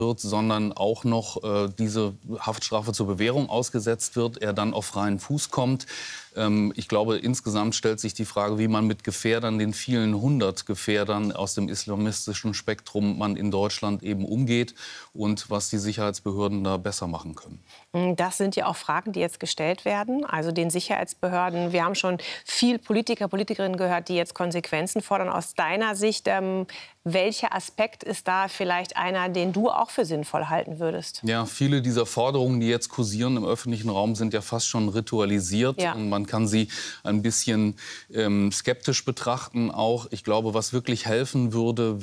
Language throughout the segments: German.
wird, sondern auch noch diese Haftstrafe zur Bewährung ausgesetzt wird, er dann auf freien Fuß kommt. Ich glaube, insgesamt stellt sich die Frage, wie man mit Gefährdern, den vielen hundert Gefährdern aus dem islamistischen Spektrum man in Deutschland eben umgeht und was die Sicherheitsbehörden da besser machen können. Das sind ja auch Fragen, die jetzt gestellt werden, also den Sicherheitsbehörden. Wir haben schon viel Politiker, Politikerinnen gehört, die jetzt Konsequenzen fordern. Aus deiner Sicht, welcher Aspekt ist da vielleicht einer, den du auch für sinnvoll halten würdest? Ja, viele dieser Forderungen, die jetzt kursieren im öffentlichen Raum, sind ja fast schon ritualisiert. Ja. Und man kann sie ein bisschen skeptisch betrachten auch. Ich glaube, was wirklich helfen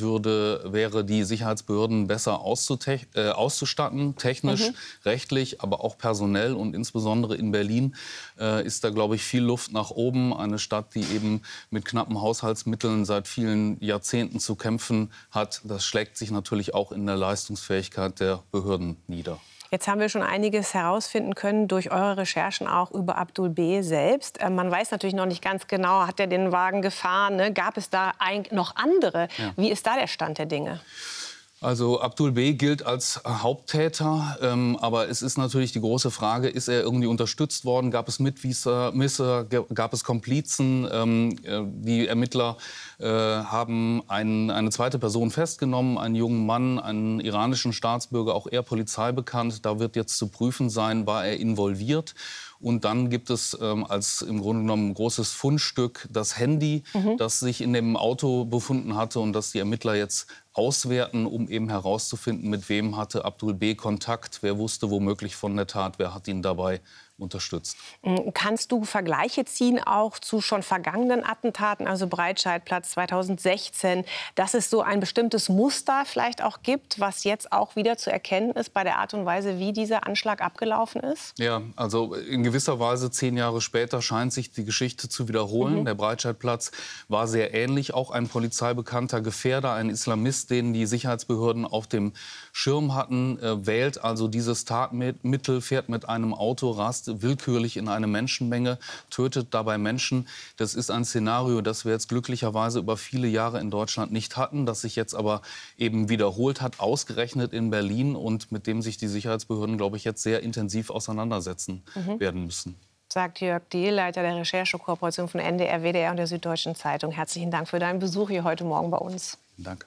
wäre, die Sicherheitsbehörden besser auszustatten, technisch, rechtlich, aber auch personell. Und insbesondere in Berlin ist da, glaube ich, viel Luft nach oben. Eine Stadt, die eben mit knappen Haushaltsmitteln seit vielen Jahrzehnten zu kämpfen hat. Das schlägt sich natürlich auch in der Leistungsfähigkeit der Behörden nieder. Jetzt haben wir schon einiges herausfinden können durch eure Recherchen auch über Abdul B. selbst. Man weiß natürlich noch nicht ganz genau, hat er den Wagen gefahren? Ne? Gab es da noch andere? Ja. Wie ist da der Stand der Dinge? Also Abdul B. gilt als Haupttäter, aber es ist natürlich die große Frage, ist er irgendwie unterstützt worden? Gab es Mitwisser, gab es Komplizen? Die Ermittler haben eine zweite Person festgenommen, einen jungen Mann, einen iranischen Staatsbürger, auch er Polizei bekannt. Da wird jetzt zu prüfen sein, war er involviert. Und dann gibt es als im Grunde genommen großes Fundstück das Handy, das sich in dem Auto befunden hatte und das die Ermittler jetzt auswerten, um eben herauszufinden, mit wem hatte Abdul B. Kontakt, wer wusste womöglich von der Tat, wer hat ihn dabei unterstützt. Kannst du Vergleiche ziehen auch zu schon vergangenen Attentaten, also Breitscheidplatz 2016, dass es so ein bestimmtes Muster vielleicht auch gibt, was jetzt auch wieder zu erkennen ist bei der Art und Weise, wie dieser Anschlag abgelaufen ist? Ja, also in gewisser Weise 10 Jahre später scheint sich die Geschichte zu wiederholen. Der Breitscheidplatz war sehr ähnlich, auch ein polizeibekannter Gefährder, ein Islamist, den die Sicherheitsbehörden auf dem Schirm hatten, wählt also dieses Tatmittel, fährt mit einem Auto, rast willkürlich in eine Menschenmenge, tötet dabei Menschen. Das ist ein Szenario, das wir jetzt glücklicherweise über viele Jahre in Deutschland nicht hatten, das sich jetzt aber eben wiederholt hat, ausgerechnet in Berlin und mit dem sich die Sicherheitsbehörden, glaube ich, jetzt sehr intensiv auseinandersetzen werden müssen. Sagt Jörg Diehl, Leiter der Recherchekooperation von NDR, WDR und der Süddeutschen Zeitung. Herzlichen Dank für deinen Besuch hier heute Morgen bei uns. Vielen Dank.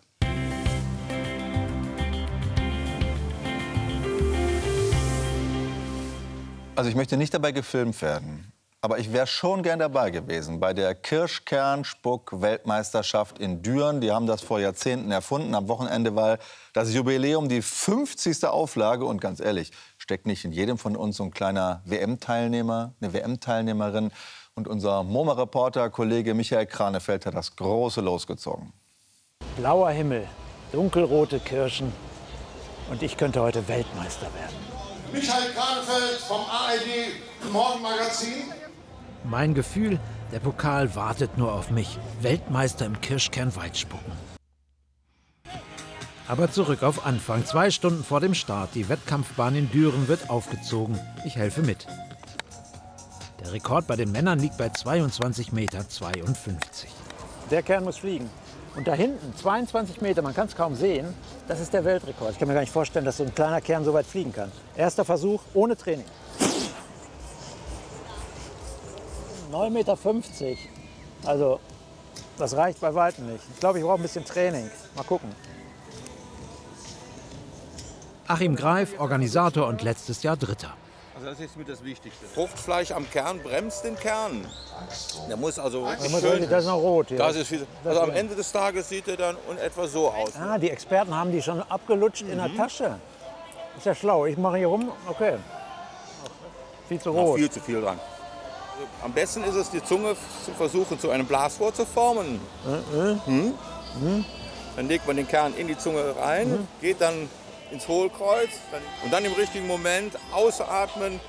Also ich möchte nicht dabei gefilmt werden, aber ich wäre schon gern dabei gewesen bei der Kirschkernspuck-Weltmeisterschaft in Düren. Die haben das vor Jahrzehnten erfunden. Am Wochenende war das Jubiläum, die 50. Auflage. Und ganz ehrlich, steckt nicht in jedem von uns so ein kleiner WM-Teilnehmer, eine WM-Teilnehmerin. Und unser MoMA-Reporter, Kollege Michael Kranefeld, hat das große losgezogen. Blauer Himmel, dunkelrote Kirschen und ich könnte heute Weltmeister werden. Michael Kranefeld vom ARD Morgenmagazin. Mein Gefühl, der Pokal wartet nur auf mich. Weltmeister im Kirschkern-Weitspucken. Aber zurück auf Anfang. 2 Stunden vor dem Start. Die Wettkampfbahn in Düren wird aufgezogen. Ich helfe mit. Der Rekord bei den Männern liegt bei 22,52 Meter. Der Kern muss fliegen. Und da hinten, 22 Meter, man kann es kaum sehen, das ist der Weltrekord. Ich kann mir gar nicht vorstellen, dass so ein kleiner Kern so weit fliegen kann. Erster Versuch, ohne Training. 9,50 Meter. Also, das reicht bei weitem nicht. Ich glaube, ich brauche ein bisschen Training. Mal gucken. Achim Greif, Organisator und letztes Jahr Dritter. Also das ist mit das Wichtigste. Fruchtfleisch am Kern bremst den Kern. Der muss also das ist noch rot. Ja. Das ist viel, also am Ende des Tages sieht er dann in etwa so aus. Ah, die Experten haben die schon abgelutscht in der Tasche. Ist ja schlau. Ich mache hier rum. Okay. Viel zu rot. Noch viel zu viel dran. Also am besten ist es, die Zunge zu versuchen, zu einem Blasrohr zu formen. Dann legt man den Kern in die Zunge rein, geht dann ins Hohlkreuz und dann im richtigen Moment ausatmen.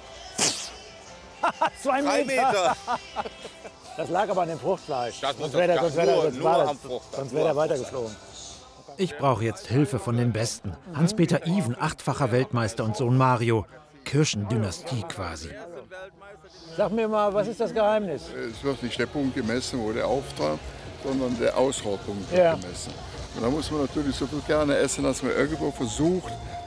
3 Meter. Das lag aber an dem Fruchtfleisch. Sonst wäre der weitergeflogen. Ich brauche jetzt Hilfe von den Besten. Hans-Peter Iven, 8-facher Weltmeister, und Sohn Mario. Kirschendynastie quasi. Sag mir mal, was ist das Geheimnis? Es wird nicht der Punkt gemessen, wo der auftrat, sondern der Ausrohrpunkt wird gemessen. Und da muss man natürlich so viel gerne essen, dass man irgendwo versucht,